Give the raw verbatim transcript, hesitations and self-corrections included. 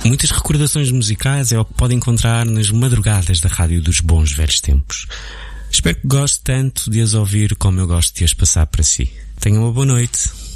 Muitas recordações musicais é o que pode encontrar nas madrugadas da rádio dos bons velhos tempos. Espero que goste tanto de as ouvir como eu gosto de as passar para si. Tenha uma boa noite.